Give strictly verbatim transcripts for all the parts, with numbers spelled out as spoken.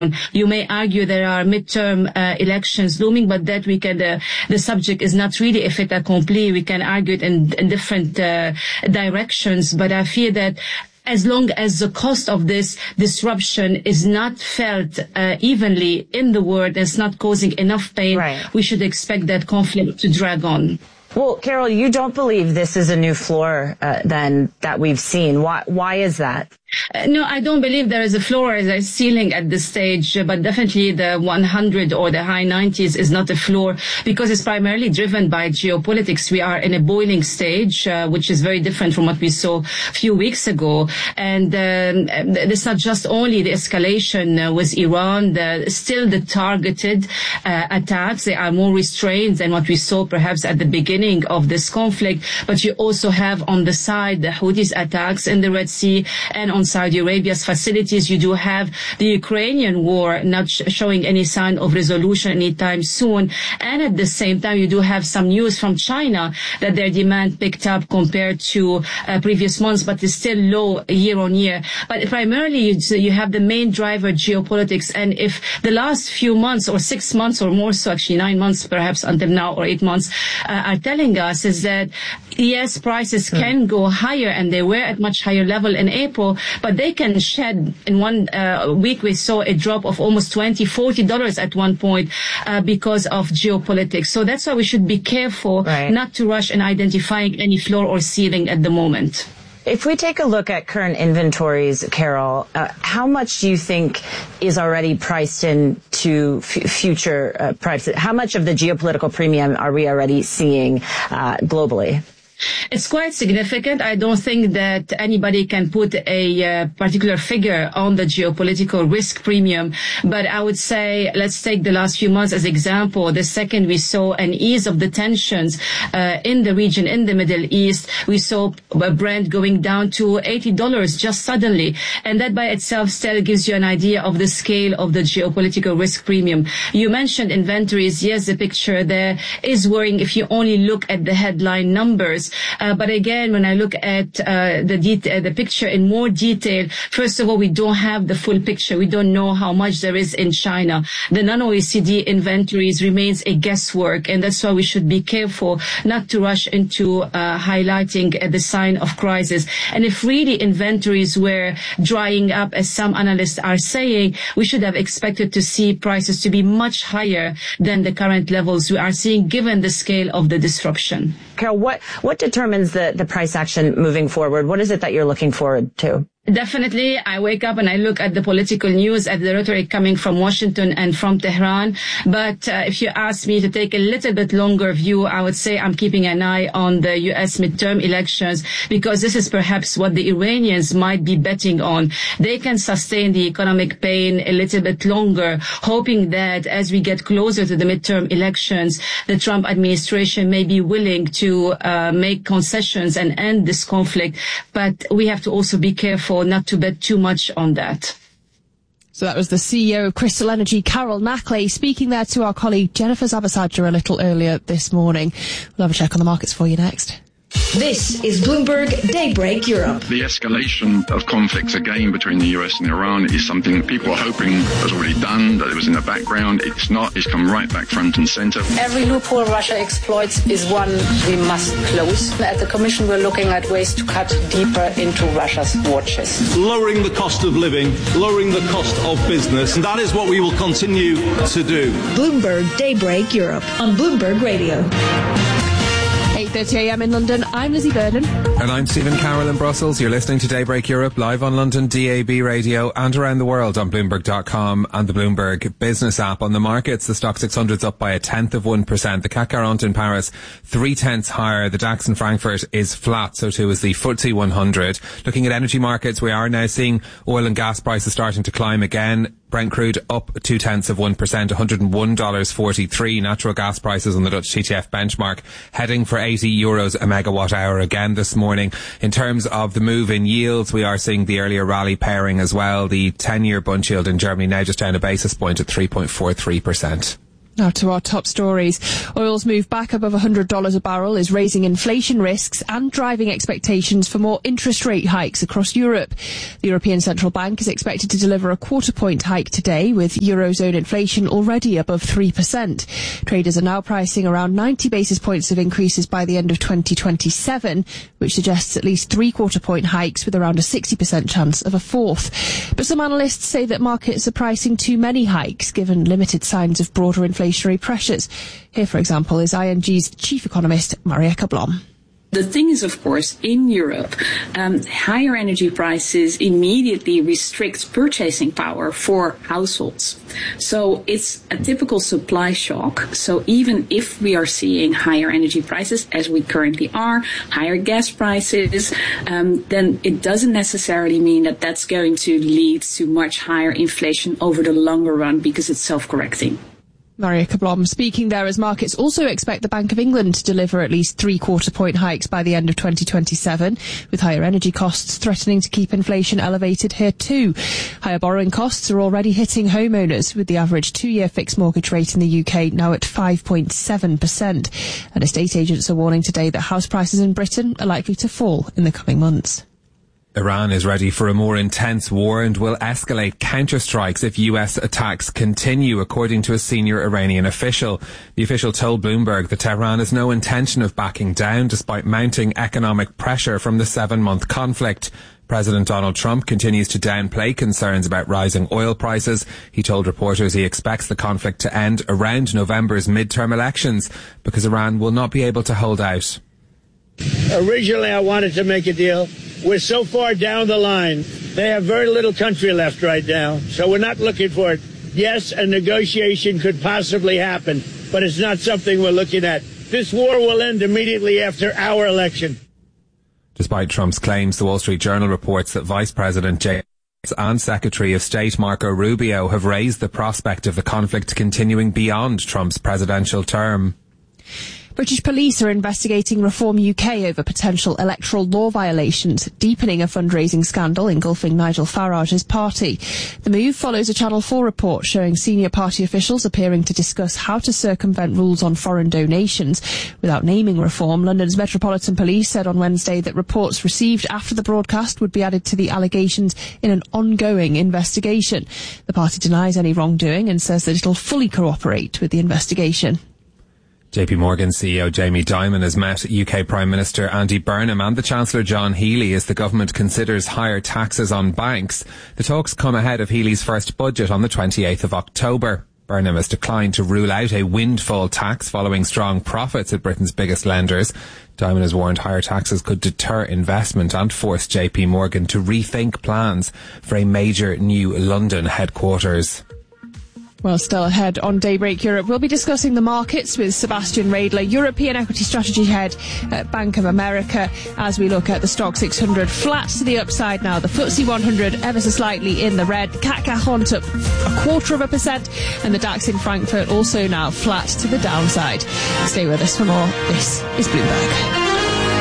You may argue there are midterm uh, elections looming, but that we can, uh, the subject is not really a fait accompli. We can argue it in, in different uh, directions, but I fear that as long as the cost of this disruption is not felt uh, evenly in the world, it's not causing enough pain, right, we should expect that conflict to drag on. Well, Carol, you don't believe this is a new floor uh, then that we've seen. Why, why is that? Uh, no, I don't believe there is a floor or a ceiling at this stage, uh, but definitely the one hundred or the high nineties is not a floor because it's primarily driven by geopolitics. We are in a boiling stage, uh, which is very different from what we saw a few weeks ago. And um, it's not just only the escalation uh, with Iran, the, still the targeted uh, attacks. They are more restrained than what we saw perhaps at the beginning of this conflict. But you also have on the side the Houthis attacks in the Red Sea and on Saudi Arabia's facilities. You do have the Ukrainian war not sh- showing any sign of resolution anytime soon. And at the same time, you do have some news from China that their demand picked up compared to uh, previous months, but is still low year on year. But primarily, you, so you have the main driver, geopolitics. And if the last few months or six months or more, so actually nine months perhaps until now or eight months uh, are telling us is that, yes, prices can go higher and they were at much higher level in April, but they can shed. In one uh, week, we saw a drop of almost twenty, forty dollars at one point uh, because of geopolitics. So that's why we should be careful right. not to rush in identifying any floor or ceiling at the moment. If we take a look at current inventories, Carol, uh, how much do you think is already priced into f- future uh, prices? How much of the geopolitical premium are we already seeing uh, globally? It's quite significant. I don't think that anybody can put a uh, particular figure on the geopolitical risk premium, but I would say let's take the last few months as example. The second we saw an ease of the tensions uh, in the region, in the Middle East, we saw Brent going down to eighty dollars just suddenly, and that by itself still gives you an idea of the scale of the geopolitical risk premium. You mentioned inventories. Yes, the picture there is worrying if you only look at the headline numbers. Uh, but again, when I look at uh, the de- uh, the picture in more detail, first of all, we don't have the full picture. We don't know how much there is in China. The non-O E C D inventories remains a guesswork, and that's why we should be careful not to rush into uh, highlighting uh, the sign of crisis. And if really inventories were drying up, as some analysts are saying, we should have expected to see prices to be much higher than the current levels we are seeing, given the scale of the disruption. Carol, what what determines the, the price action moving forward? What is it that you're looking forward to? Definitely, I wake up and I look at the political news, at the rhetoric coming from Washington and from Tehran. But uh, if you ask me to take a little bit longer view, I would say I'm keeping an eye on the U S midterm elections, because this is perhaps what the Iranians might be betting on. They can sustain the economic pain a little bit longer, hoping that as we get closer to the midterm elections, the Trump administration may be willing to uh, make concessions and end this conflict. But we have to also be careful not to bet too much on that. So that was the C E O of Crystal Energy, Carol Knackley, speaking there to our colleague Jennifer Zabasajra a little earlier this morning. We'll have a check on the markets for you next. This is Bloomberg Daybreak Europe. The escalation of conflicts again between the U S and Iran is something that people are hoping has already done, that it was in the background. It's not. It's come right back front and center. Every loophole Russia exploits is one we must close. At the Commission, we're looking at ways to cut deeper into Russia's war chest. Lowering the cost of living, lowering the cost of business, and that is what we will continue to do. Bloomberg Daybreak Europe on Bloomberg Radio. eight thirty a.m. in London, I'm Lizzie Burden. And I'm Stephen Carroll in Brussels. You're listening to Daybreak Europe live on London D A B radio and around the world on Bloomberg dot com and the Bloomberg Business app. On the markets, the Stock six hundred's up by a tenth of one percent. The C A C quarante in Paris, three tenths higher. The DAX in Frankfurt is flat, so too is the F T S E one hundred. Looking at energy markets, we are now seeing oil and gas prices starting to climb again. Brent crude up two tenths of one percent, one hundred one dollars forty-three. Natural gas prices on the Dutch T T F benchmark heading for eighty euros a megawatt hour again this morning. In terms of the move in yields, we are seeing the earlier rally pairing as well. The ten-year bund yield in Germany now just down a basis point at three point four three percent. Now to our top stories. Oil's move back above one hundred dollars a barrel is raising inflation risks and driving expectations for more interest rate hikes across Europe. The European Central Bank is expected to deliver a quarter point hike today, with Eurozone inflation already above three percent. Traders are now pricing around ninety basis points of increases by the end of twenty twenty-seven, which suggests at least three quarter point hikes with around a sixty percent chance of a fourth. But some analysts say that markets are pricing too many hikes, given limited signs of broader inflation. Inflationary pressures. Here, for example, is I N G's chief economist, Marieke Blom. The thing is, of course, in Europe, um, higher energy prices immediately restrict purchasing power for households. So it's a typical supply shock. So even if we are seeing higher energy prices, as we currently are, higher gas prices, um, then it doesn't necessarily mean that that's going to lead to much higher inflation over the longer run, because it's self-correcting. Marieke Blom speaking there as markets also expect the Bank of England to deliver at least three quarter point hikes by the end of twenty twenty-seven, with higher energy costs threatening to keep inflation elevated here too. Higher borrowing costs are already hitting homeowners, with the average two-year fixed mortgage rate in the U K now at five point seven percent. And estate agents are warning today that house prices in Britain are likely to fall in the coming months. Iran is ready for a more intense war and will escalate counterstrikes if U S attacks continue, according to a senior Iranian official. The official told Bloomberg that Tehran has no intention of backing down despite mounting economic pressure from the seven-month conflict. President Donald Trump continues to downplay concerns about rising oil prices. He told reporters he expects the conflict to end around November's midterm elections because Iran will not be able to hold out. Originally, I wanted to make a deal. We're so far down the line. They have very little country left right now, so we're not looking for it. Yes, a negotiation could possibly happen, but it's not something we're looking at. This war will end immediately after our election. Despite Trump's claims, the Wall Street Journal reports that Vice President J. and Secretary of State Marco Rubio have raised the prospect of the conflict continuing beyond Trump's presidential term. British police are investigating Reform U K over potential electoral law violations, deepening a fundraising scandal engulfing Nigel Farage's party. The move follows a Channel four report showing senior party officials appearing to discuss how to circumvent rules on foreign donations. Without naming Reform, London's Metropolitan Police said on Wednesday that reports received after the broadcast would be added to the allegations in an ongoing investigation. The party denies any wrongdoing and says that it'll fully cooperate with the investigation. J P Morgan C E O Jamie Dimon has met U K Prime Minister Andy Burnham and the Chancellor John Healey as the government considers higher taxes on banks. The talks come ahead of Healey's first budget on the twenty-eighth of October. Burnham has declined to rule out a windfall tax following strong profits at Britain's biggest lenders. Dimon has warned higher taxes could deter investment and force J P Morgan to rethink plans for a major new London headquarters. Well, still ahead on Daybreak Europe, we'll be discussing the markets with Sebastian Radler, European Equity Strategy Head at Bank of America, as we look at the Stock six hundred flat to the upside now. The F T S E one hundred ever so slightly in the red. C A C quarante up a quarter of a percent, and the DAX in Frankfurt also now flat to the downside. Stay with us for more. This is Bloomberg.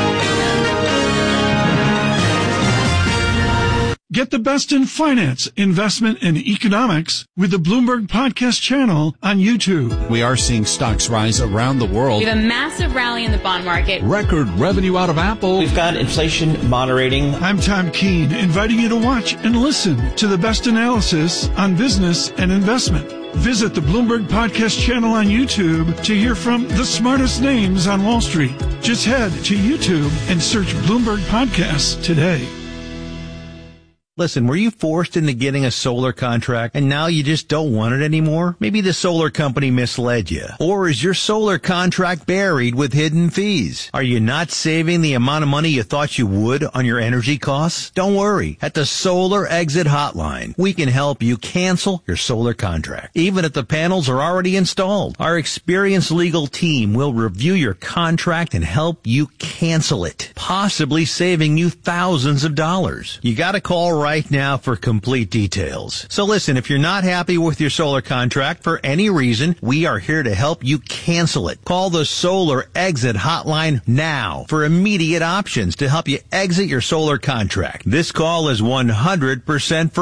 Get the best in finance, investment, and economics with the Bloomberg Podcast channel on YouTube. We are seeing stocks rise around the world. We have a massive rally in the bond market. Record revenue out of Apple. We've got inflation moderating. I'm Tom Keene, inviting you to watch and listen to the best analysis on business and investment. Visit the Bloomberg Podcast channel on YouTube to hear from the smartest names on Wall Street. Just head to YouTube and search Bloomberg Podcasts today. Listen, were you forced into getting a solar contract and now you just don't want it anymore? Maybe the solar company misled you. Or is your solar contract buried with hidden fees? Are you not saving the amount of money you thought you would on your energy costs? Don't worry. At the Solar Exit Hotline, we can help you cancel your solar contract, even if the panels are already installed. Our experienced legal team will review your contract and help you cancel it, possibly saving you thousands of dollars. You gotta call right right now for complete details. So listen, if you're not happy with your solar contract for any reason, we are here to help you cancel it. Call the Solar Exit Hotline now for immediate options to help you exit your solar contract. This call is one hundred percent free.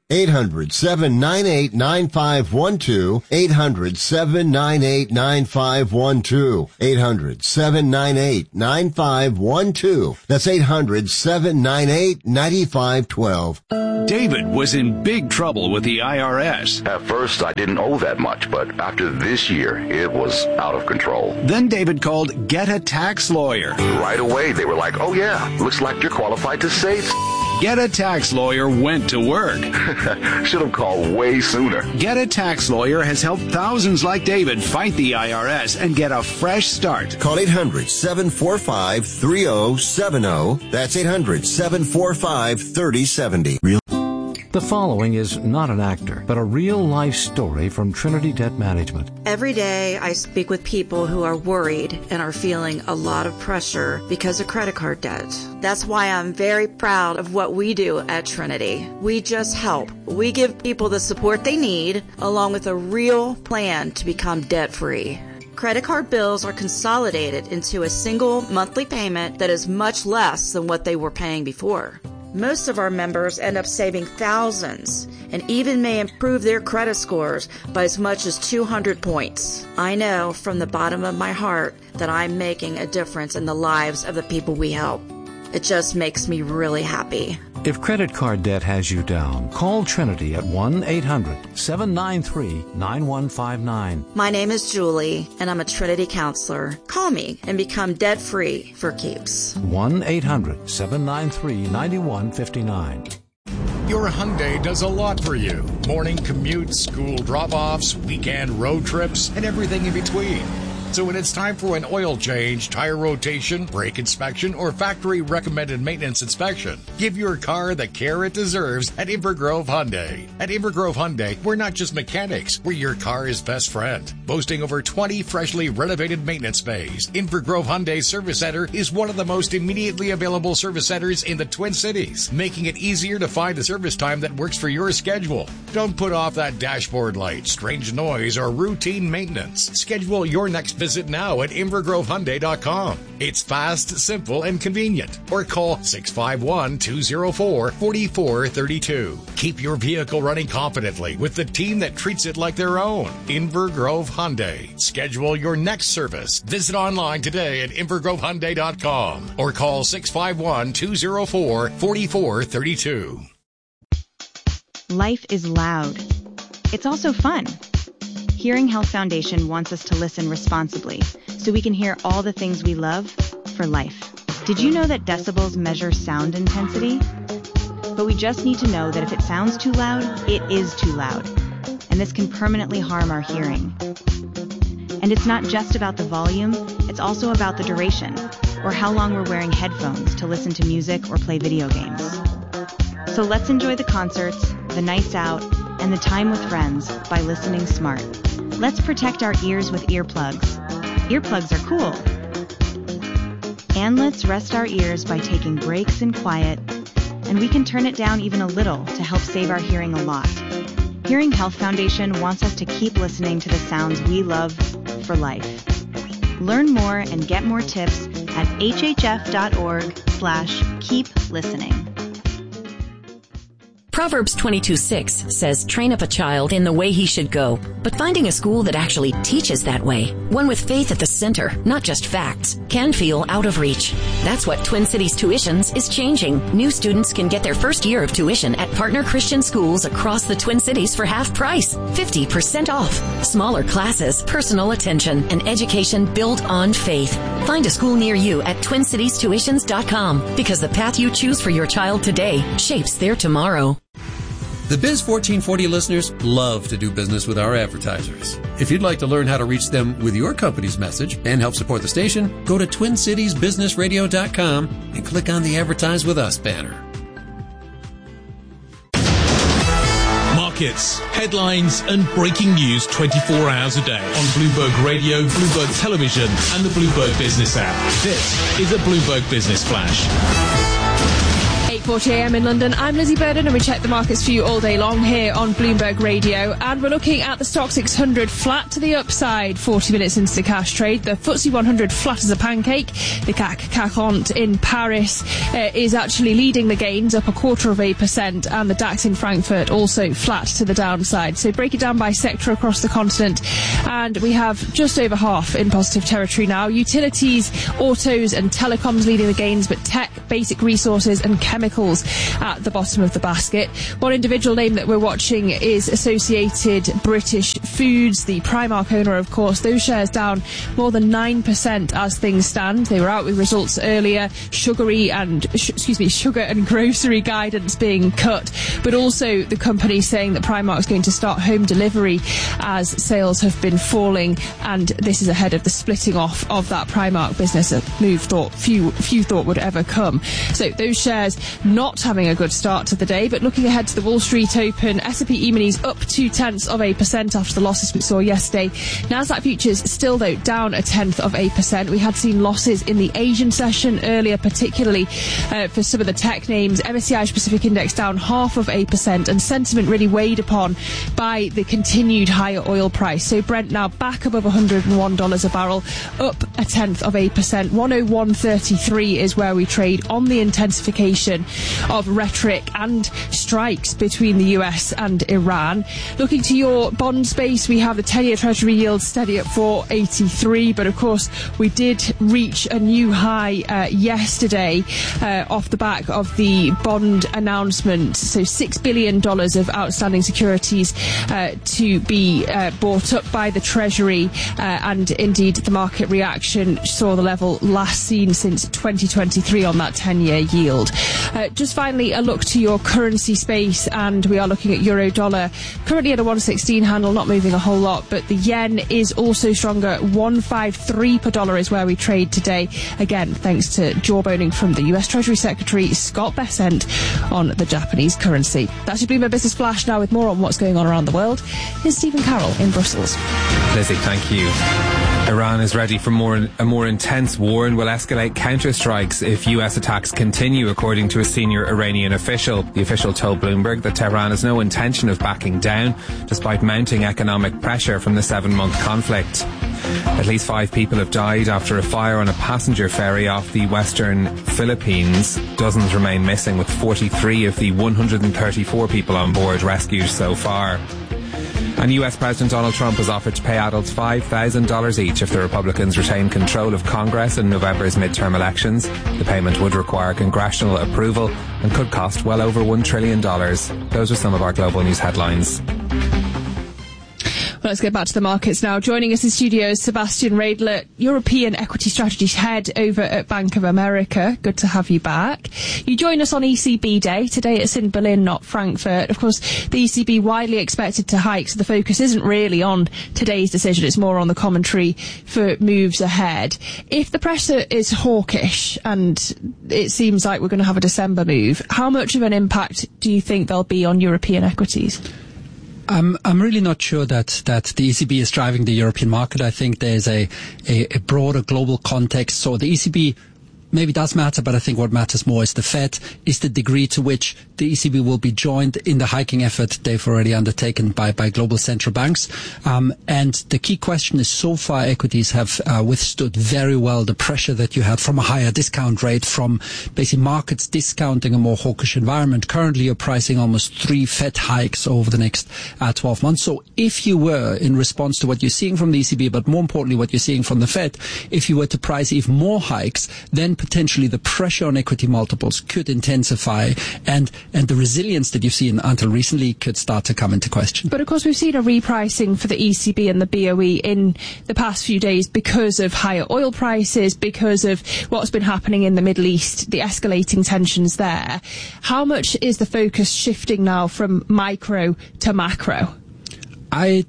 eight hundred, seven nine eight, nine five one two. eight hundred, seven nine eight, nine five one two. eight hundred, seven nine eight, nine five one two. That's eight hundred, seven nine eight, nine five one two. David was in big trouble with the I R S. At first, I didn't owe that much, but after this year, it was out of control. Then David called Get a Tax Lawyer. Right away, they were like, oh yeah, looks like you're qualified to save. Get a Tax Lawyer went to work. Should have called way sooner. Get a Tax Lawyer has helped thousands like David fight the I R S and get a fresh start. Call eight hundred, seven four five, three oh seven oh. That's eight hundred, seven four five, three oh seven oh. The following is not an actor, but a real-life story from Trinity Debt Management. Every day I speak with people who are worried and are feeling a lot of pressure because of credit card debt. That's why I'm very proud of what we do at Trinity. We just help. We give people the support they need, along with a real plan to become debt-free. Credit card bills are consolidated into a single monthly payment that is much less than what they were paying before. Most of our members end up saving thousands and even may improve their credit scores by as much as two hundred points. I know from the bottom of my heart that I'm making a difference in the lives of the people we help. It just makes me really happy. If credit card debt has you down, call Trinity at one eight hundred, seven nine three, nine one five nine. My name is Julie, and I'm a Trinity counselor. Call me and become debt-free for keeps. one eight hundred, seven nine three, nine one five nine. Your Hyundai does a lot for you. Morning commutes, school drop-offs, weekend road trips, and everything in between. So when it's time for an oil change, tire rotation, brake inspection, or factory-recommended maintenance inspection, give your car the care it deserves at Invergrove Hyundai. At Invergrove Hyundai, we're not just mechanics, we're your car's best friend. Boasting over twenty freshly renovated maintenance bays, Invergrove Hyundai Service Center is one of the most immediately available service centers in the Twin Cities, making it easier to find a service time that works for your schedule. Don't put off that dashboard light, strange noise, or routine maintenance. Schedule your next visit Visit now at invergrove hyundai dot com. It's fast, simple, and convenient. Or call six five one, two oh four, four four three two. Keep your vehicle running confidently with the team that treats it like their own. Invergrove Hyundai. Schedule your next service. Visit online today at invergrove hyundai dot com or call six five one, two oh four, four four three two. Life is loud. It's also fun. Hearing Health Foundation wants us to listen responsibly so we can hear all the things we love for life. Did you know that decibels measure sound intensity? But we just need to know that if it sounds too loud, it is too loud. And this can permanently harm our hearing. And it's not just about the volume, it's also about the duration, or how long we're wearing headphones to listen to music or play video games. So let's enjoy the concerts, the nights out, and the time with friends by listening smart. Let's protect our ears with earplugs. Earplugs are cool. And let's rest our ears by taking breaks in quiet, and we can turn it down even a little to help save our hearing a lot. Hearing Health Foundation wants us to keep listening to the sounds we love for life. Learn more and get more tips at hhf.org slash keep listening. Proverbs twenty-two six says, train up a child in the way he should go, but finding a school that actually teaches that way, one with faith at the center, not just facts, can feel out of reach. That's what Twin Cities Tuitions is changing. New students can get their first year of tuition at partner Christian schools across the Twin Cities for half price, fifty percent off. Smaller classes, personal attention, and education built on faith. Find a school near you at twin cities tuitions dot com, because the path you choose for your child today shapes their tomorrow. The Biz fourteen forty listeners love to do business with our advertisers. If you'd like to learn how to reach them with your company's message and help support the station, go to twin cities business radio dot com and click on the Advertise With Us banner. Markets, headlines, and breaking news twenty-four hours a day on Bloomberg Radio, Bloomberg Television, and the Bloomberg Business app. This is a Bloomberg Business Flash. A forty a m in London. I'm Lizzie Burden and we check the markets for you all day long here on Bloomberg Radio. And we're looking at the Stock six hundred flat to the upside forty minutes into the cash trade. The F T S E one hundred flat as a pancake. The C A C quarante in Paris uh, is actually leading the gains, up a quarter of a percent. And the DAX in Frankfurt also flat to the downside. So break it down by sector across the continent. And we have just over half in positive territory now. Utilities, autos and telecoms leading the gains, but tech, basic resources and chemicals at the bottom of the basket. One individual name that we're watching is Associated British Foods, the Primark owner, of course. Those shares down more than nine percent as things stand. They were out with results earlier, sugary and, sh- excuse me, sugar and grocery guidance being cut, but also the company saying that Primark's going to start home delivery as sales have been falling, and this is ahead of the splitting off of that Primark business, a move thought few few thought would ever come. So those shares not having a good start to the day, but looking ahead to the Wall Street Open, S and P E-minis up two tenths of a percent after the losses we saw yesterday. Nasdaq futures still, though, down a tenth of a percent. We had seen losses in the Asian session earlier, particularly uh, for some of the tech names. M S C I Asia Pacific Index down half of a percent, and sentiment really weighed upon by the continued higher oil price. So Brent now back above one hundred one dollars a barrel, up a tenth of a percent. one oh one thirty-three is where we trade on the intensification of rhetoric and strikes between the U S and Iran. Looking to your bond space, we have the ten-year Treasury yield steady at four eighty-three, but of course we did reach a new high uh, yesterday uh, off the back of the bond announcement. So six billion dollars of outstanding securities uh, to be uh, bought up by the Treasury, uh, and indeed the market reaction saw the level last seen since twenty twenty-three on that ten-year yield. Uh, just finally, a look to your currency space, and we are looking at euro dollar currently at a one sixteen handle, not moving a whole lot, but the yen is also stronger. one fifty-three per dollar is where we trade today, again thanks to jawboning from the U S Treasury Secretary Scott Bessent on the Japanese currency. That's your Bloomberg Business Flash. Now with more on what's going on around the world, here's Stephen Carroll in Brussels. Lizzie, thank you. Iran is ready for more, a more intense war and will escalate counterstrikes if U S attacks continue, according to a senior Iranian official. The official told Bloomberg that Tehran has no intention of backing down, despite mounting economic pressure from the seven-month conflict. At least five people have died after a fire on a passenger ferry off the western Philippines. Dozens remain missing, with forty-three of the one hundred thirty-four people on board rescued so far. And U S President Donald Trump has offered to pay adults five thousand dollars each if the Republicans retain control of Congress in November's midterm elections. The payment would require congressional approval and could cost well over one trillion dollars. Those are some of our global news headlines. Well, let's get back to the markets now. Joining us in studio is Sebastian Radler, European Equity Strategies Head over at Bank of America. Good to have you back. You join us on E C B Day. Today it's in Berlin, not Frankfurt. Of course, the E C B widely expected to hike, so the focus isn't really on today's decision. It's more on the commentary for moves ahead. If the pressure is hawkish and it seems like we're going to have a December move, how much of an impact do you think there'll be on European equities? I'm I'm really not sure that that the E C B is driving the European market. I think there's a, a, a broader global context. So the E C B maybe does matter, but I think what matters more is the Fed, is the degree to which the E C B will be joined in the hiking effort they've already undertaken by, by global central banks. Um, and the key question is, so far equities have uh, withstood very well the pressure that you had from a higher discount rate, from basically markets discounting a more hawkish environment. Currently you're pricing almost three Fed hikes over the next uh, twelve months. So if you were, in response to what you're seeing from the E C B, but more importantly what you're seeing from the Fed, if you were to price even more hikes, then potentially the pressure on equity multiples could intensify, and and the resilience that you've seen until recently could start to come into question. But of course we've seen a repricing for the E C B and the B O E in the past few days because of higher oil prices, because of what's been happening in the Middle East, the escalating tensions there. How much is the focus shifting now from micro to macro? I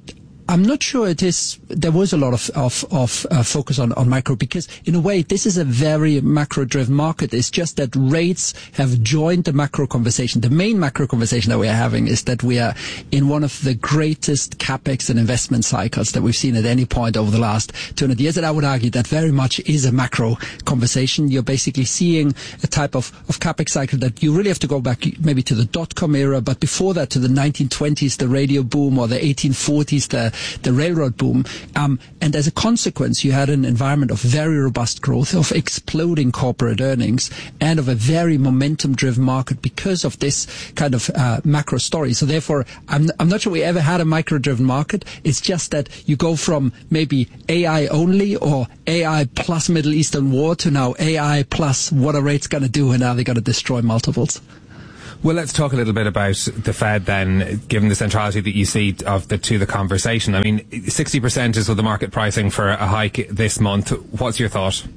I'm not sure it is. There was a lot of of, of uh, focus on, on micro because, in a way, this is a very macro-driven market. It's just that rates have joined the macro conversation. The main macro conversation that we are having is that we are in one of the greatest capex and investment cycles that we've seen at any point over the last two hundred years. And I would argue that very much is a macro conversation. You're basically seeing a type of, of capex cycle that you really have to go back maybe to the dot-com era, but before that to the nineteen twenties, the radio boom, or the eighteen forties, the the railroad boom. Um, and as a consequence, you had an environment of very robust growth, of exploding corporate earnings, and of a very momentum-driven market because of this kind of uh, macro story. So therefore, I'm, I'm not sure we ever had a micro-driven market. It's just that you go from maybe A I only or A I plus Middle Eastern war to now A I plus what are rates going to do, and are they going to destroy multiples? Well, let's talk a little bit about the Fed then, given the centrality that you see of the to the conversation. I mean, sixty percent is what the market pricing for a hike this month. What's your thought?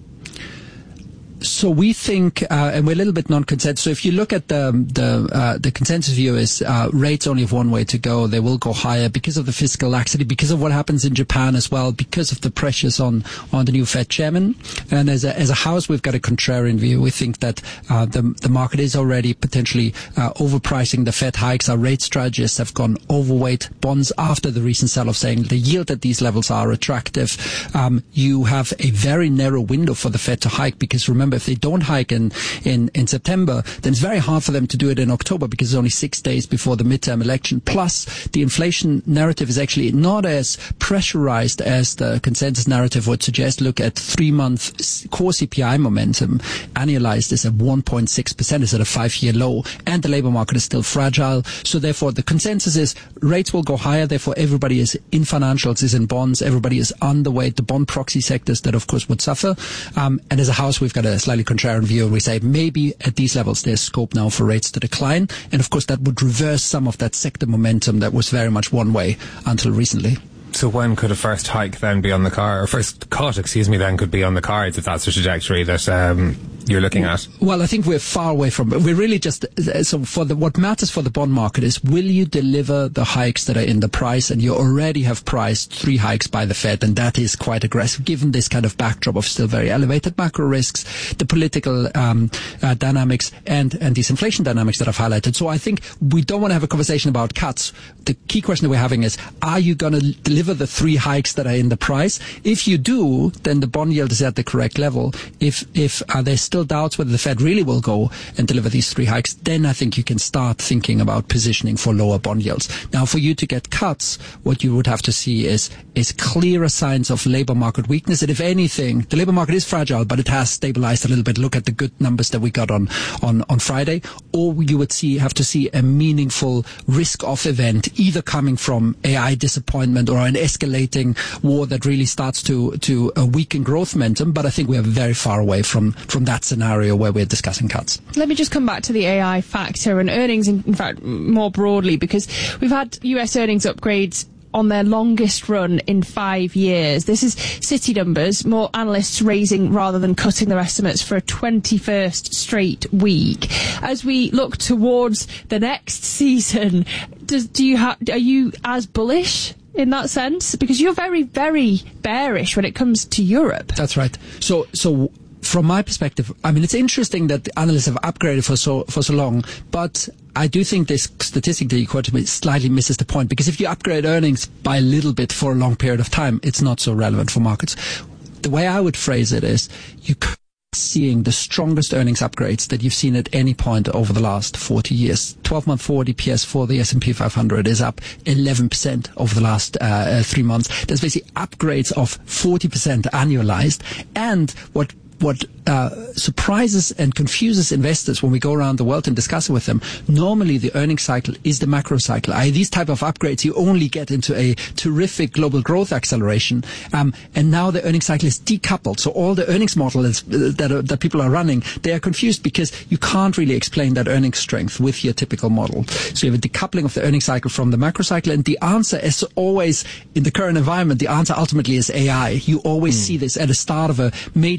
So we think, uh, and we're a little bit non-consensus. So if you look at the the uh, the consensus view is uh, rates only have one way to go. They will go higher because of the fiscal laxity, because of what happens in Japan as well, because of the pressures on on the new Fed chairman. And as a as a house, we've got a contrarian view. We think that uh, the the market is already potentially uh, overpricing the Fed hikes. Our rate strategists have gone overweight bonds after the recent sell-off, saying the yield at these levels are attractive. Um, you have a very narrow window for the Fed to hike, because remember, if they don't hike in, in, in September, then it's very hard for them to do it in October, because it's only six days before the midterm election. Plus, the inflation narrative is actually not as pressurized as the consensus narrative would suggest. Look at three-month core C P I momentum. Annualized is at one point six percent, is at a five-year low, and the labor market is still fragile. So therefore, the consensus is rates will go higher. Therefore, everybody is in financials, is in bonds. Everybody is underweight the bond proxy sectors that, of course, would suffer. Um, and as a house, we've got a slightly contrarian view. We say maybe at these levels there's scope now for rates to decline, and of course that would reverse some of that sector momentum that was very much one way until recently. So when could a first hike then be on the car, or first cut, excuse me, then could be on the cards, if that's the trajectory that um, you're looking at? Well, I think we're far away from it. We're really just, so for the, what matters for the bond market is, will you deliver the hikes that are in the price? And you already have priced three hikes by the Fed, and that is quite aggressive, given this kind of backdrop of still very elevated macro risks, the political um, uh, dynamics, and, and these inflation dynamics that I've highlighted. So I think we don't want to have a conversation about cuts. The key question that we're having is, are you going to deliver the three hikes that are in the price? If you do, then the bond yield is at the correct level. If if uh, there's still doubts whether the Fed really will go and deliver these three hikes, then I think you can start thinking about positioning for lower bond yields. Now, for you to get cuts, what you would have to see is is clearer signs of labor market weakness. And if anything, the labor market is fragile, but it has stabilized a little bit. Look at the good numbers that we got on on on Friday. Or you would see have to see a meaningful risk-off event, either coming from A I disappointment or an escalating war that really starts to to uh, weaken growth momentum. But I think we are very far away from from that scenario where we're discussing cuts. Let me just come back to the A I factor and earnings, in, in fact, more broadly, because we've had U S earnings upgrades on their longest run in five years. This is Citi numbers, more analysts raising rather than cutting their estimates for a twenty-first straight week. As we look towards the next season, does, do you ha- are you as bullish in that sense? Because you're very, very bearish when it comes to Europe. That's right. So, so from my perspective, I mean, it's interesting that the analysts have upgraded for so for so long, but I do think this statistic that you quoted me slightly misses the point, because if you upgrade earnings by a little bit for a long period of time, it's not so relevant for markets. The way I would phrase it is, you seeing the strongest earnings upgrades that you've seen at any point over the last forty years. twelve-month forward E P S for the S and P five hundred is up eleven percent over the last uh, three months. There's basically upgrades of forty percent annualized. And what What uh, surprises and confuses investors when we go around the world and discuss it with them, normally the earnings cycle is the macro cycle. I, these type of upgrades, you only get into a terrific global growth acceleration, um, and now the earnings cycle is decoupled. So all the earnings models uh, that, are, that people are running, they are confused because you can't really explain that earnings strength with your typical model. So you have a decoupling of the earnings cycle from the macro cycle, and the answer is always, in the current environment, the answer ultimately is A I. You always mm. see this at the start of a major investment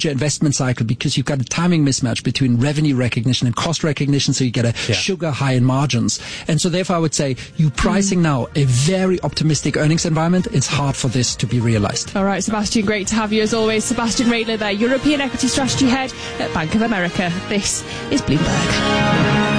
payment cycle because you've got a timing mismatch between revenue recognition and cost recognition, so you get a yeah. sugar high in margins. And so therefore I would say you pricing mm. now a very optimistic earnings environment, it's hard for this to be realized. All right, Sebastian, great to have you as always. Sebastian Radler there, European Equity Strategy Head at Bank of America. This is Bloomberg.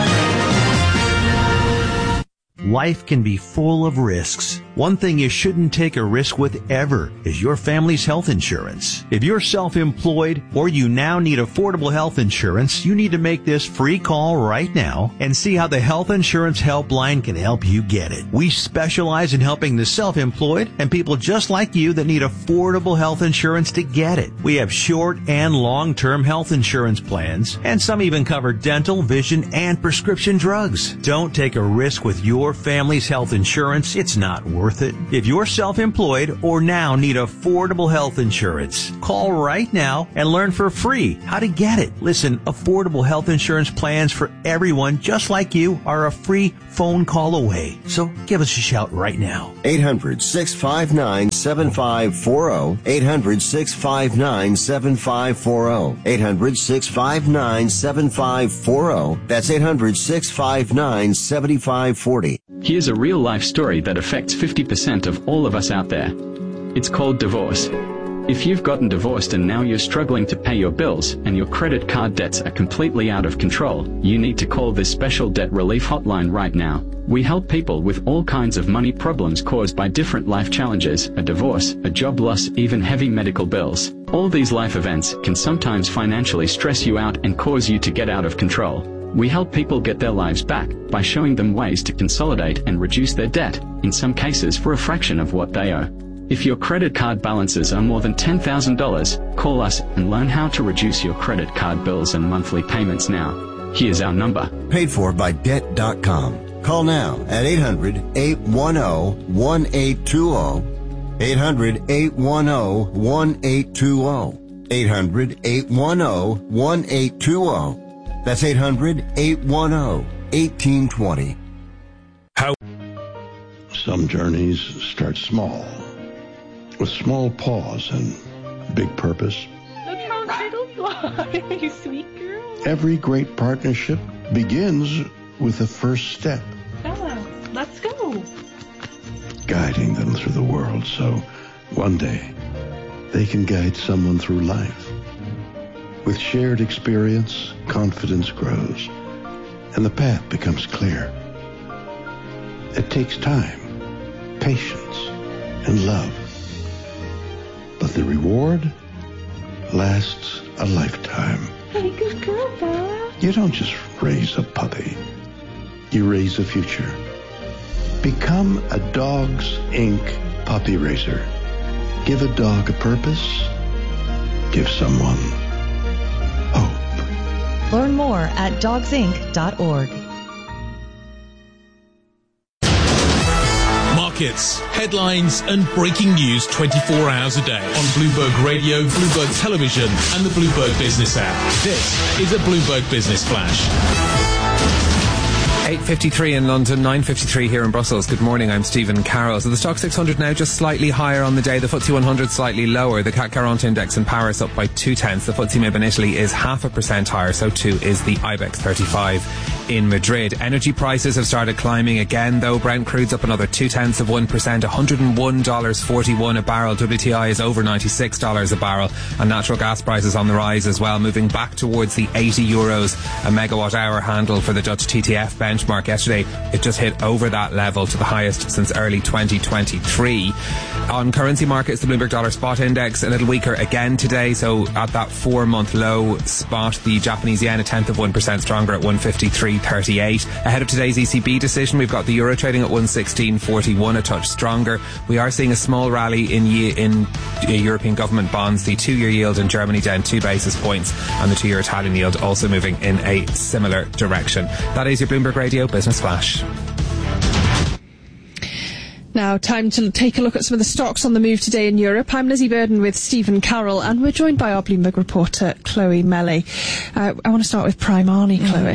Life can be full of risks. One thing you shouldn't take a risk with ever is your family's health insurance. If you're self-employed or you now need affordable health insurance, you need to make this free call right now and see how the Health Insurance Helpline can help you get it. We specialize in helping the self-employed and people just like you that need affordable health insurance to get it. We have short and long-term health insurance plans, and some even cover dental, vision, and prescription drugs. Don't take a risk with your family's health insurance. It's not worth it. If you're self-employed or now need affordable health insurance, call right now and learn for free how to get it. Listen, affordable health insurance plans for everyone just like you are a free phone call away. So give us a shout right now. eight hundred, six five nine, seven five four zero. eight hundred, six five nine, seven five four zero. eight hundred, six five nine, seven five four zero. That's eight hundred, six five nine, seven five four zero. Here's a real-life story that affects fifty percent of all of us out there. It's called divorce. If you've gotten divorced and now you're struggling to pay your bills and your credit card debts are completely out of control, you need to call this special debt relief hotline right now. We help people with all kinds of money problems caused by different life challenges, a divorce, a job loss, even heavy medical bills. All these life events can sometimes financially stress you out and cause you to get out of control. We help people get their lives back by showing them ways to consolidate and reduce their debt, in some cases for a fraction of what they owe. If your credit card balances are more than ten thousand dollars, call us and learn how to reduce your credit card bills and monthly payments now. Here's our number. Paid for by debt dot com. Call now at eight hundred, eight one zero, one eight two zero. eight hundred, eight one zero, one eight two zero. eight hundred, eight one zero, one eight two zero. That's eight hundred, eight one zero, one eight two zero. How? Some journeys start small, with small pause and big purpose. Look how little you are, you sweet girl. Every great partnership begins with the first step. Bella, let's go. Guiding them through the world so one day they can guide someone through life. With shared experience, confidence grows, and the path becomes clear. It takes time, patience, and love. But the reward lasts a lifetime. Hey, good girl, Bella. You don't just raise a puppy. You raise a future. Become a Dogs Incorporated puppy raiser. Give a dog a purpose. Give someone hope. Learn more at dogs inc dot org. Markets, headlines and breaking news twenty-four hours a day on Bloomberg Radio, Bloomberg Television and the Bloomberg Business app. This is a Bloomberg Business Flash. eight fifty-three in London, nine fifty-three here in Brussels. Good morning, I'm Stephen Carroll. So the Stock six hundred now just slightly higher on the day. The F T S E one hundred slightly lower. The C A C quarante index in Paris up by two tenths. The F T S E M I B in Italy is half a percent higher. So too is the IBEX thirty-five in Madrid. Energy prices have started climbing again though. Brent crude's up another two tenths of one percent. one hundred one dollars and forty-one a barrel. W T I is over ninety-six dollars a barrel. And natural gas prices on the rise as well, moving back towards the eighty euros a megawatt hour handle for the Dutch T T F benchmark. Yesterday it just hit over that level to the highest since early twenty twenty-three. On currency markets, the Bloomberg dollar spot index a little weaker again today, so at that four month low spot. The Japanese yen a tenth of one percent stronger at one fifty-three thirty-eight. Ahead of today's E C B decision, we've got the euro trading at one sixteen forty-one, a touch stronger. We are seeing a small rally in in European government bonds. The two year yield in Germany down two basis points, and the two year Italian yield also moving in a similar direction. That is your Bloomberg Radio Business Flash. Now, time to take a look at some of the stocks on the move today in Europe. I'm Lizzie Burden with Stephen Carroll, and we're joined by our Bloomberg reporter, Chloe Melly. Uh, I want to start with Primani, Chloe. Mm.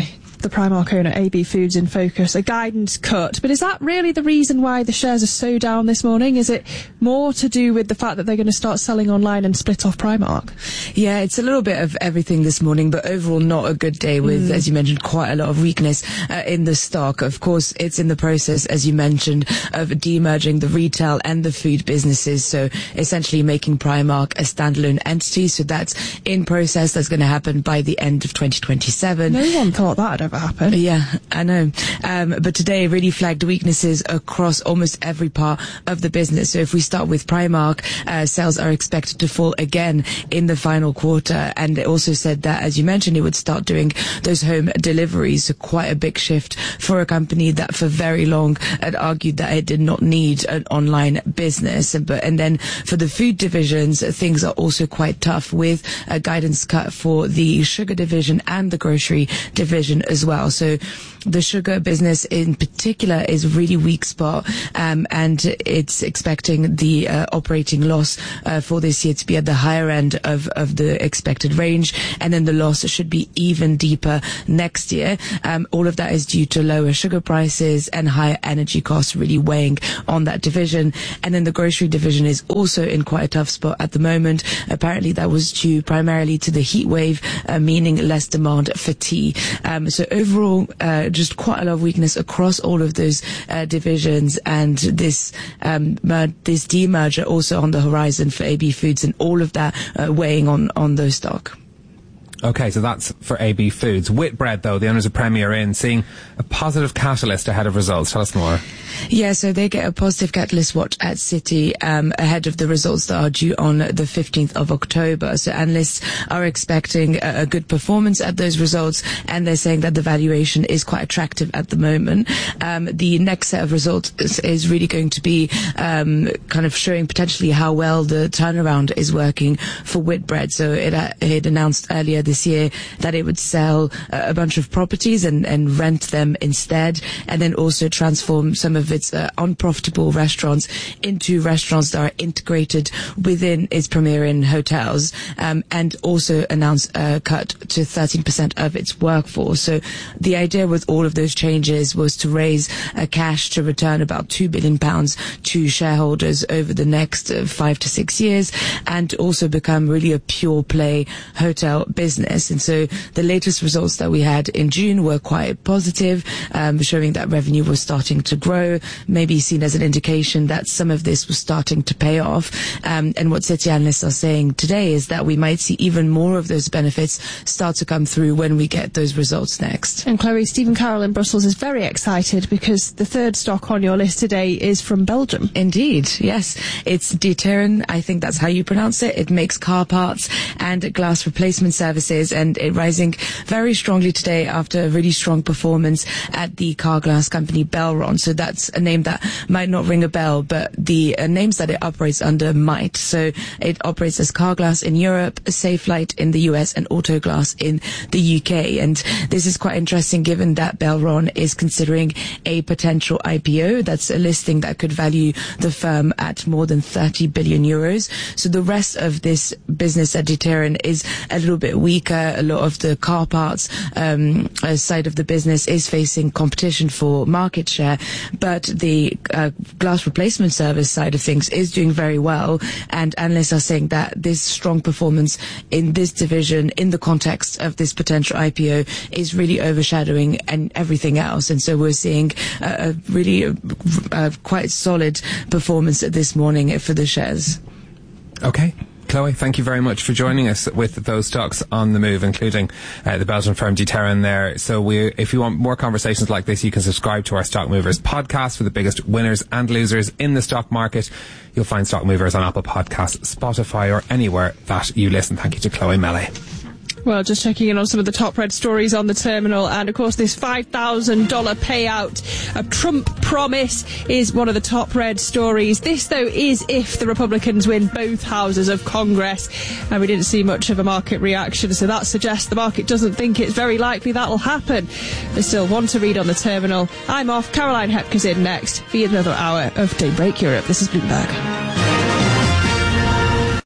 the Primark owner A B Foods in focus, a guidance cut. But is that really the reason why the shares are so down this morning? Is it more to do with the fact that they're going to start selling online and split off Primark? Yeah, it's a little bit of everything this morning, but overall not a good day with, mm. as you mentioned, quite a lot of weakness uh, in the stock. Of course, it's in the process, as you mentioned, of demerging the retail and the food businesses, so essentially making Primark a standalone entity. So that's in process. That's going to happen by the end of twenty twenty-seven. No one thought that would ever happen. Yeah, I know. Um, but today really flagged weaknesses across almost every part of the business. So if we start with Primark, uh, sales are expected to fall again in the final quarter. And it also said that, as you mentioned, it would start doing those home deliveries. So quite a big shift for a company that for very long had argued that it did not need an online business. But and then for the food divisions, things are also quite tough with a guidance cut for the sugar division and the grocery division as well. So the sugar business in particular is a really weak spot, um, and it's expecting the uh, operating loss uh, for this year to be at the higher end of, of the expected range, and then the loss should be even deeper next year. Um, all of that is due to lower sugar prices and higher energy costs really weighing on that division. And then the grocery division is also in quite a tough spot at the moment. Apparently that was due primarily to the heat wave, uh, meaning less demand for tea. Um, so overall, uh, just quite a lot of weakness across all of those uh, divisions, and this um, mer- this demerger also on the horizon for A B Foods, and all of that uh, weighing on, on those stock. Okay, so that's for A B Foods. Whitbread, though, the owners of Premier Inn, seeing a positive catalyst ahead of results. Tell us more. Yeah, so they get a positive catalyst watch at Citi um, ahead of the results that are due on the fifteenth of October. So analysts are expecting a, a good performance at those results, and they're saying that the valuation is quite attractive at the moment. Um, the next set of results is, is really going to be um, kind of showing potentially how well the turnaround is working for Whitbread. So it, uh, it announced earlier this year that it would sell uh, a bunch of properties and, and rent them instead, and then also transform some of its uh, unprofitable restaurants into restaurants that are integrated within its Premier Inn hotels, um, and also announce a cut to thirteen percent of its workforce. So the idea with all of those changes was to raise uh, cash to return about two billion pounds to shareholders over the next uh, five to six years, and also become really a pure play hotel business. And so the latest results that we had in June were quite positive, um, showing that revenue was starting to grow, maybe seen as an indication that some of this was starting to pay off. Um, and what Citi analysts are saying today is that we might see even more of those benefits start to come through when we get those results next. And Chloe, Stephen Carroll in Brussels is very excited because the third stock on your list today is from Belgium. Indeed, yes. It's D'Ieteren, I think that's how you pronounce it. It makes car parts and glass replacement services, and it rising very strongly today after a really strong performance at the car glass company Belron. So that's a name that might not ring a bell, but the uh, names that it operates under might. So it operates as Carglass in Europe, Safelite in the U S, and Autoglass in the U K. And this is quite interesting given that Belron is considering a potential I P O. That's a listing that could value the firm at more than thirty billion euros. So the rest of this business at D'Ieteren is a little bit weaker. A lot of the car parts um, uh, side of the business is facing competition for market share, but the uh, glass replacement service side of things is doing very well, and analysts are saying that this strong performance in this division in the context of this potential I P O is really overshadowing and everything else. And so we're seeing a, a really uh, uh, quite solid performance this morning for the shares. Okay. Chloe, thank you very much for joining us with those stocks on the move, including uh, the Belgian firm D'Ieteren there. So we, if you want more conversations like this, you can subscribe to our Stock Movers podcast for the biggest winners and losers in the stock market. You'll find Stock Movers on Apple Podcasts, Spotify, or anywhere that you listen. Thank you to Chloe Melee. Well, just checking in on some of the top red stories on the terminal, and of course this five thousand dollars payout, a Trump promise, is one of the top red stories. This, though, is if the Republicans win both houses of Congress, and we didn't see much of a market reaction, so that suggests the market doesn't think it's very likely that'll happen. There's still one to read on the terminal. I'm off. Caroline Hepker's in next for another hour of Daybreak Europe. This is Bloomberg. Up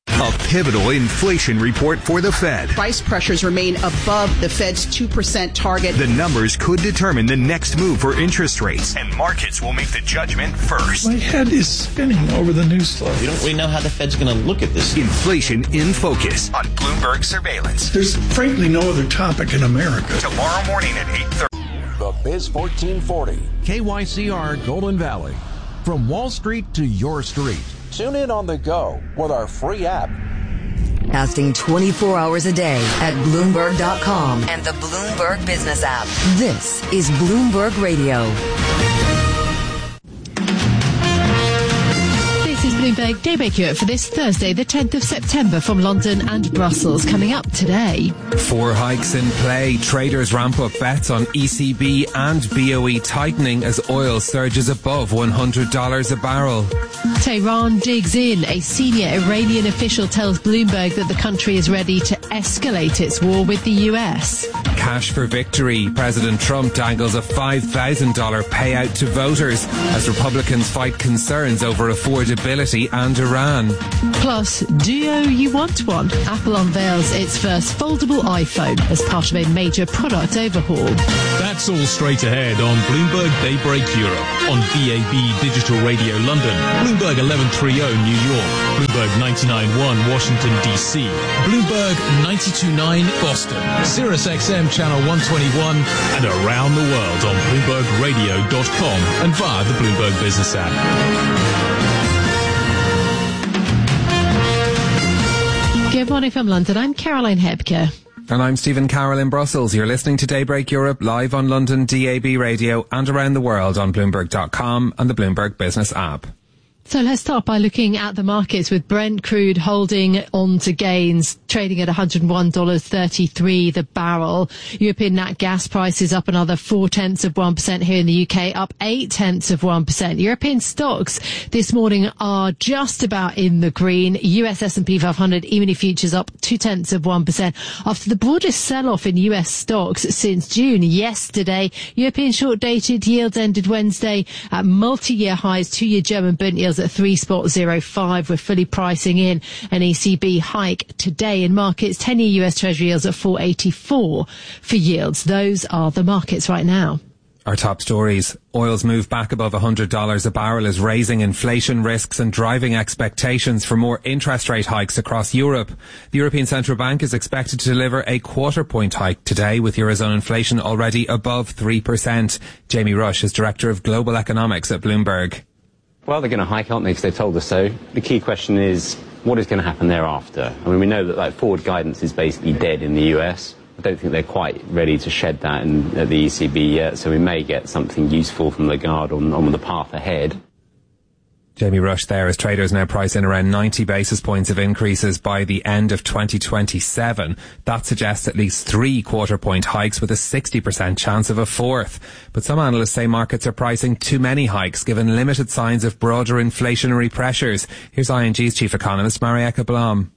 pivotal inflation report for the Fed. Price pressures remain above the Fed's two percent target. The numbers could determine the next move for interest rates, and markets will make the judgment first. My head is spinning over the news flow. We don't really know how the Fed's going to look at this. Inflation in Focus on Bloomberg Surveillance. There's frankly no other topic in America. Tomorrow morning at eight thirty. The Biz fourteen forty, K Y C R Golden Valley. From Wall Street to your street. Tune in on the go with our free app. Casting twenty-four hours a day at Bloomberg dot com and the Bloomberg Business app. This is Bloomberg Radio. This is Bloomberg Daybreak Europe for this Thursday, the tenth of September, from London and Brussels. Coming up today. Four hikes in play. Traders ramp up bets on E C B and B O E tightening as oil surges above one hundred dollars a barrel. Tehran digs in. A senior Iranian official tells Bloomberg that the country is ready to escalate its war with the U S. Cash for victory. President Trump dangles a five thousand dollars payout to voters as Republicans fight concerns over affordability and Iran. Plus, do you want one? Apple unveils its first foldable iPhone as part of a major product overhaul. That's all straight ahead on Bloomberg Daybreak Europe, on D A B Digital Radio London, Bloomberg eleven thirty New York, Bloomberg ninety-nine point one Washington D C, Bloomberg ninety-two point nine Boston, Sirius X M Channel one twenty-one, and around the world on Bloomberg Radio dot com and via the Bloomberg Business app. Good morning from London. I'm Caroline Hebke. And I'm Stephen Carroll in Brussels. You're listening to Daybreak Europe live on London D A B Radio and around the world on Bloomberg dot com and the Bloomberg Business app. So let's start by looking at the markets, with Brent crude holding on to gains, trading at one hundred one dollars thirty-three the barrel. European nat gas prices up another four tenths of one percent here in the U K, up eight tenths of one percent. European stocks this morning are just about in the green. U S S and P five hundred E-mini futures up two tenths of one percent after the broadest sell-off in U S stocks since June. Yesterday, European short-dated yields ended Wednesday at multi-year highs. Two-year German Bund yields at three point zero five. We're fully pricing in an E C B hike today in markets. ten-year U S Treasury yields at four eighty-four for yields. Those are the markets right now. Our top stories. Oil's move back above one hundred dollars a barrel is raising inflation risks and driving expectations for more interest rate hikes across Europe. The European Central Bank is expected to deliver a quarter point hike today, with Eurozone inflation already above three percent. Jamie Rush is Director of Global Economics at Bloomberg. Well, they're going to hike, aren't they, because they've told us so. The key question is, what is going to happen thereafter? I mean, we know that like forward guidance is basically dead in the U S. I don't think they're quite ready to shed that in, at the E C B yet, so we may get something useful from Lagarde on, on the path ahead. Jamie Rush there, as traders now price in around ninety basis points of increases by the end of twenty twenty-seven. That suggests at least three quarter point hikes with a sixty percent chance of a fourth. But some analysts say markets are pricing too many hikes given limited signs of broader inflationary pressures. Here's I N G's chief economist, Marieke Blom.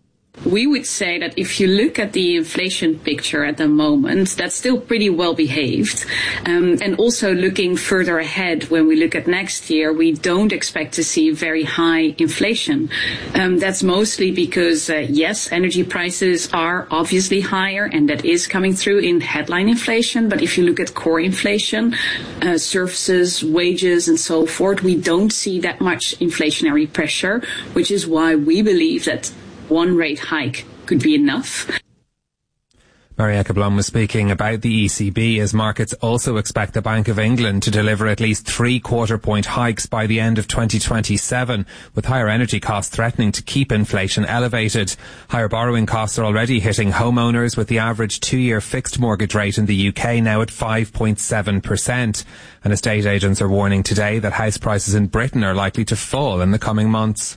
We would say that if you look at the inflation picture at the moment, that's still pretty well behaved. Um, and also looking further ahead, when we look at next year, we don't expect to see very high inflation. Um, that's mostly because, uh, yes, energy prices are obviously higher, and that is coming through in headline inflation. But if you look at core inflation, uh, services, wages, and so forth, we don't see that much inflationary pressure, which is why we believe that one rate hike could be enough. Marieke Blom was speaking about the E C B as markets also expect the Bank of England to deliver at least three quarter point hikes by the end of twenty twenty-seven, with higher energy costs threatening to keep inflation elevated. Higher borrowing costs are already hitting homeowners, with the average two-year fixed mortgage rate in the U K now at five point seven percent. And estate agents are warning today that house prices in Britain are likely to fall in the coming months.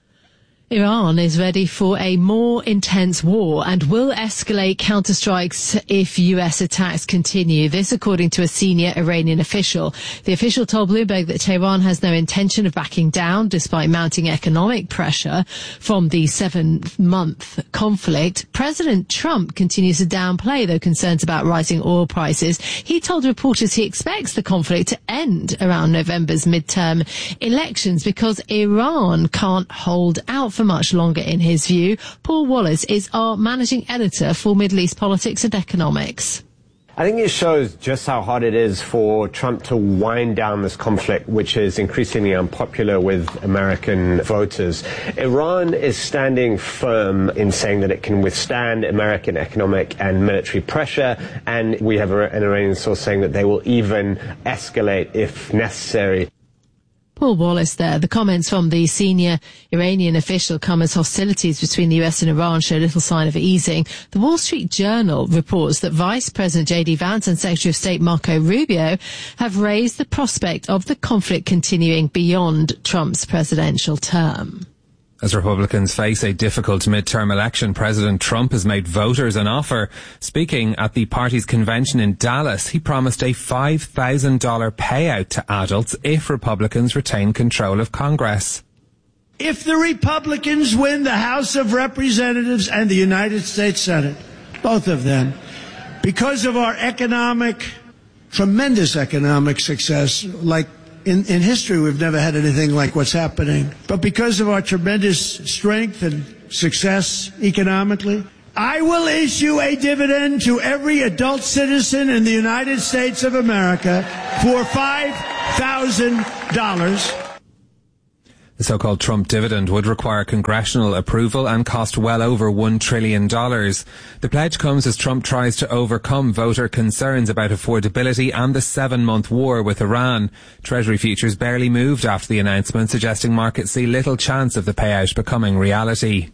Iran is ready for a more intense war and will escalate counterstrikes if U S attacks continue. This according to a senior Iranian official. The official told Bloomberg that Tehran has no intention of backing down despite mounting economic pressure from the seven-month conflict. President Trump continues to downplay, though, concerns about rising oil prices. He told reporters he expects the conflict to end around November's midterm elections because Iran can't hold out for much longer, in his view. Paul Wallace is our managing editor for Middle East Politics and Economics. I think it shows just how hard it is for Trump to wind down this conflict, which is increasingly unpopular with American voters. Iran is standing firm in saying that it can withstand American economic and military pressure, and we have an Iranian source saying that they will even escalate if necessary. Paul Wallace there. The comments from the senior Iranian official come as hostilities between the U S and Iran show little sign of easing. The Wall Street Journal reports that Vice President J D Vance and Secretary of State Marco Rubio have raised the prospect of the conflict continuing beyond Trump's presidential term. As Republicans face a difficult midterm election, President Trump has made voters an offer. Speaking at the party's convention in Dallas, he promised a five thousand dollars payout to adults if Republicans retain control of Congress. If the Republicans win the House of Representatives and the United States Senate, both of them, because of our economic, tremendous economic success, like In, in history, we've never had anything like what's happening. But because of our tremendous strength and success economically, I will issue a dividend to every adult citizen in the United States of America for five thousand dollars. The so-called Trump dividend would require congressional approval and cost well over one trillion dollars. The pledge comes as Trump tries to overcome voter concerns about affordability and the seven-month war with Iran. Treasury futures barely moved after the announcement, suggesting markets see little chance of the payout becoming reality.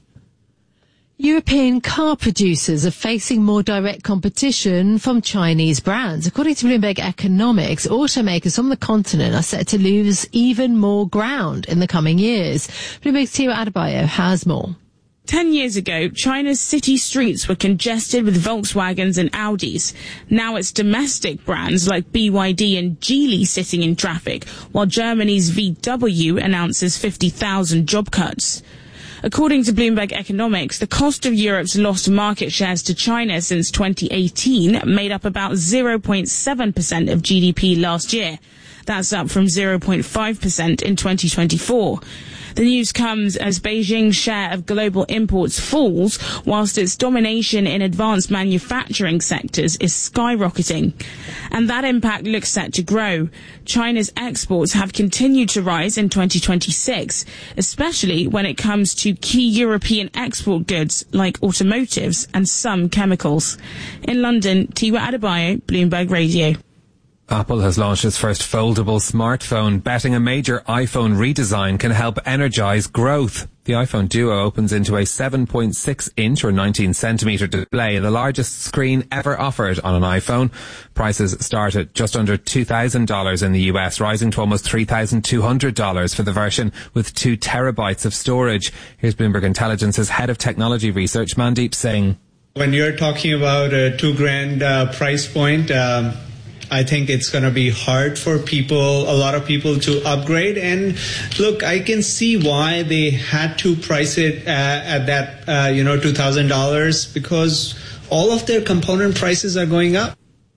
European car producers are facing more direct competition from Chinese brands. According to Bloomberg Economics, automakers from the continent are set to lose even more ground in the coming years. Bloomberg's Tira Adebayo has more. Ten years ago, China's city streets were congested with Volkswagens and Audis. Now it's domestic brands like B Y D and Geely sitting in traffic, while Germany's V W announces fifty thousand job cuts. According to Bloomberg Economics, the cost of Europe's lost market shares to China since twenty eighteen made up about zero point seven percent of G D P last year. That's up from zero point five percent in twenty twenty-four. The news comes as Beijing's share of global imports falls, whilst its domination in advanced manufacturing sectors is skyrocketing. And that impact looks set to grow. China's exports have continued to rise in twenty twenty-six, especially when it comes to key European export goods like automotives and some chemicals. In London, Tiwa Adebayo, Bloomberg Radio. Apple has launched its first foldable smartphone, betting a major iPhone redesign can help energize growth. The iPhone Duo opens into a seven point six inch or nineteen centimetre display, the largest screen ever offered on an iPhone. Prices start at just under two thousand dollars in the U S, rising to almost three thousand two hundred dollars for the version with two terabytes of storage. Here's Bloomberg Intelligence's head of technology research, Mandeep Singh. When you're talking about a two grand uh, price point, um I think it's going to be hard for people, a lot of people to upgrade. And look, I can see why they had to price it uh, at that, uh, you know, two thousand dollars, because all of their component prices are going up.